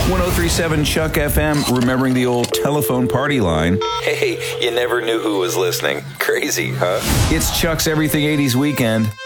1037 Chuck FM, remembering the old telephone party line. Hey, you never knew who was listening. Crazy, huh? It's Chuck's Everything 80s Weekend.